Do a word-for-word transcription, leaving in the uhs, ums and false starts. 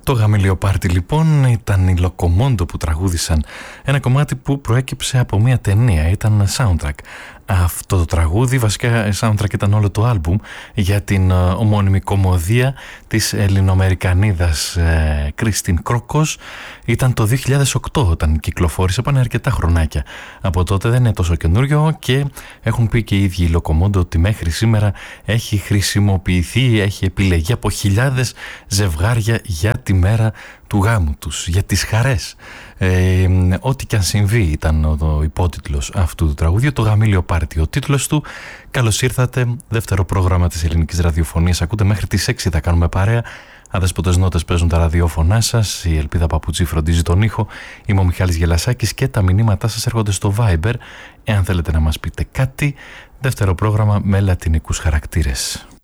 Το Γαμήλιο Πάρτι λοιπόν ήταν οι Λοκομόντο που τραγούδησαν ένα κομμάτι που προέκυψε από μια ταινία, ήταν soundtrack. Αυτό το τραγούδι, βασικά soundtrack ήταν όλο το άλμπουμ για την ομώνυμη κομμωδία της Ελληνοαμερικανίδας ε, Κρίστιν Κρόκος. Ήταν το δύο χιλιάδες οκτώ όταν κυκλοφόρησε, πάνε αρκετά χρονάκια. Από τότε δεν είναι τόσο καινούριο και έχουν πει και οι ίδιοι οι Λοκομόντο ότι μέχρι σήμερα έχει χρησιμοποιηθεί, έχει επιλεγεί από χιλιάδες ζευγάρια για τη μέρα του γάμου τους, για τις χαρές. Ε, ό,τι και αν συμβεί ήταν ο, ο υπότιτλος αυτού του τραγουδιού, το Γαμήλιο Πάρτι. Ο τίτλος του. Καλώς ήρθατε, δεύτερο πρόγραμμα της ελληνικής ραδιοφωνίας. Ακούτε μέχρι τις έξι, θα κάνουμε παρέα. Αδέσποτες νότες παίζουν τα ραδιόφωνά σας. Η Ελπίδα Παπουτσί φροντίζει τον ήχο. Είμαι ο Μιχάλης Γελασάκης και τα μηνύματά σας έρχονται στο Viber. Εάν θέλετε να μας πείτε κάτι, δεύτερο πρόγραμμα με λατινικούς χαρακτήρες.